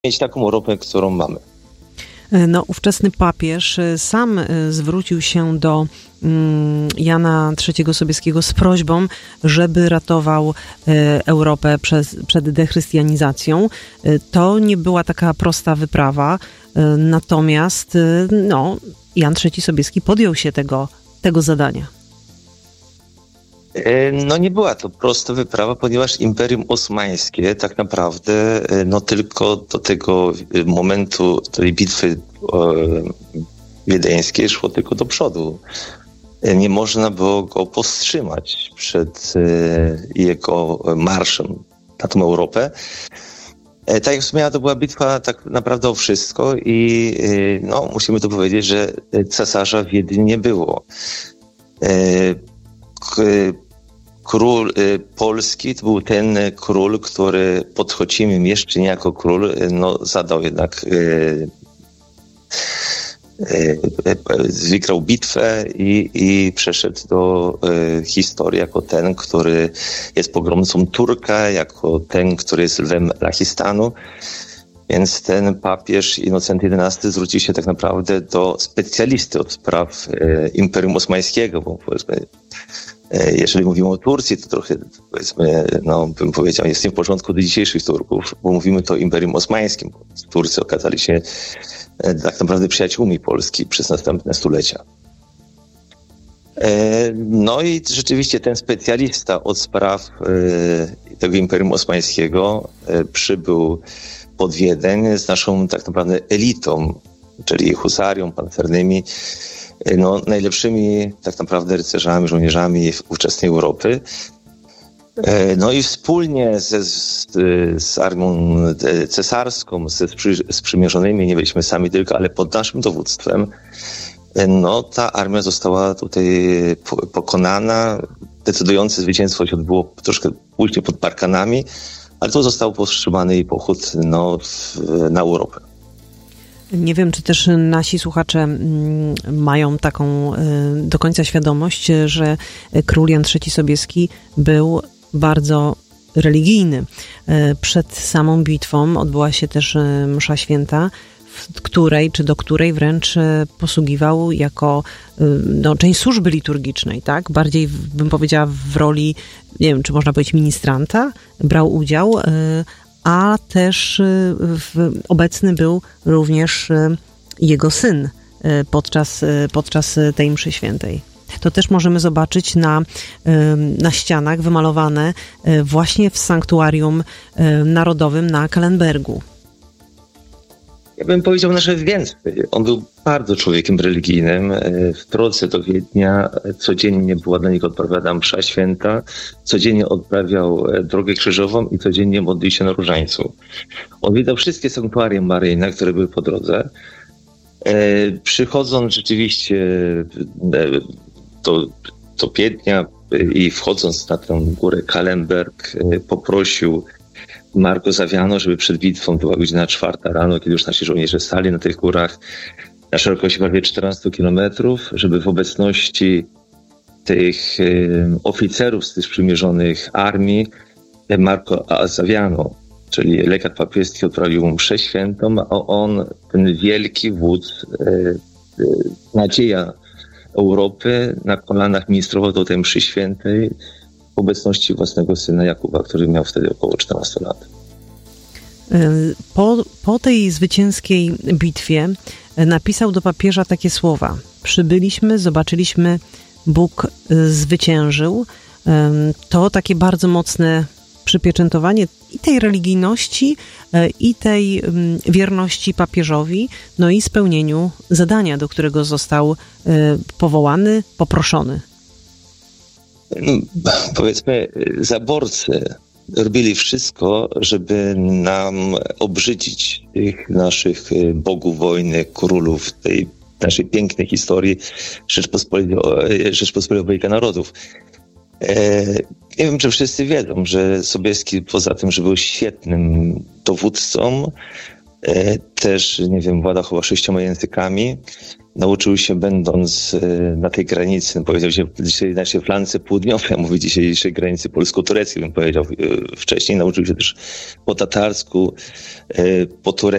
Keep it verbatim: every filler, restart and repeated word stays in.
mieć taką Europę, którą mamy. No, ówczesny papież sam zwrócił się do Jana trzeciego Sobieskiego z prośbą, żeby ratował Europę przez, przed dechrystianizacją. To nie była taka prosta wyprawa, natomiast no, Jan trzeci Sobieski podjął się tego, tego zadania. No nie była to prosta wyprawa, ponieważ Imperium Osmańskie tak naprawdę no tylko do tego momentu tej bitwy wiedeńskiej szło tylko do przodu. Nie można było go powstrzymać przed jego marszem na tą Europę. Tak jak wspomniałem, to była bitwa tak naprawdę o wszystko i no, musimy to powiedzieć, że cesarza w Wiedniu nie było. Król polski to był ten król, który pod Chocimem jeszcze nie jako król no, zadał jednak wygrał bitwę i, i przeszedł do e, historii jako ten, który jest pogromcą Turka, jako ten, który jest lwem Lachistanu. Więc ten papież Innocenty jedenasty zwrócił się tak naprawdę do specjalisty od spraw e, Imperium Osmańskiego, bo powiedzmy, e, jeżeli mówimy o Turcji, to trochę, powiedzmy, no bym powiedział, jest nie w porządku do dzisiejszych Turków, bo mówimy to o Imperium Osmańskim. Turcy okazali się tak naprawdę przyjaciółmi Polski przez następne stulecia. No i rzeczywiście ten specjalista od spraw tego Imperium Osmańskiego przybył pod Wiedeń z naszą tak naprawdę elitą, czyli husarią, pancernymi, no, najlepszymi tak naprawdę rycerzami, żołnierzami ówczesnej Europy. No i wspólnie ze, z, z armią cesarską, ze sprzymierzonymi, nie byliśmy sami tylko, ale pod naszym dowództwem, no ta armia została tutaj pokonana. Decydujące zwycięstwo się odbyło troszkę później pod Parkanami, ale to został powstrzymany jej pochód no, w, na Europę. Nie wiem, czy też nasi słuchacze mają taką do końca świadomość, że król Jan trzeci Sobieski był bardzo religijny. Przed samą bitwą odbyła się też msza święta, w której, czy do której wręcz posługiwał jako no, część służby liturgicznej, tak? Bardziej bym powiedziała w roli, nie wiem, czy można powiedzieć ministranta, brał udział, a też w, obecny był również jego syn podczas, podczas tej mszy świętej. To też możemy zobaczyć na, na ścianach wymalowane właśnie w sanktuarium narodowym na Kallenbergu. Ja bym powiedział nawet więcej. On był bardzo człowiekiem religijnym. W drodze do Wiednia codziennie była dla niego odprawiana msza święta, codziennie odprawiał drogę krzyżową i codziennie modlił się na różańcu. On widział wszystkie sanktuaria maryjne, które były po drodze. Przychodząc rzeczywiście do, do Wiednia i wchodząc na tę górę Kallenberg, poprosił Marco Zawiano, żeby przed bitwą, to była godzina czwarta rano, kiedy już nasi żołnierze stali na tych górach na szerokości prawie czternastu kilometrów, żeby w obecności tych y, oficerów z tych sprzymierzonych armii Marco Zawiano, czyli legat papieski, odprawił mu mszę świętą, a on, ten wielki wódz, y, y, nadzieja Europy, na kolanach ministrował do tej mszy świętej w obecności własnego syna Jakuba, który miał wtedy około czternastu lat. Po, po tej zwycięskiej bitwie napisał do papieża takie słowa: przybyliśmy, zobaczyliśmy, Bóg zwyciężył. To takie bardzo mocne przypieczętowanie i tej religijności, i tej wierności papieżowi, no i spełnieniu zadania, do którego został powołany, poproszony. Powiedzmy, zaborcy robili wszystko, żeby nam obrzydzić tych naszych bogów wojny, królów, tej naszej pięknej historii Rzeczpospolitej, Rzeczpospolitej Obojga Narodów. Nie wiem, czy wszyscy wiedzą, że Sobieski poza tym, że był świetnym dowódcą, Też, nie wiem, władał chyba sześcioma językami. Nauczył się, będąc na tej granicy, powiedział się dzisiaj naszej flance południowej, mówi dzisiejszej granicy polsko-tureckiej, bym powiedział wcześniej. Nauczył się też po tatarsku, po turecku.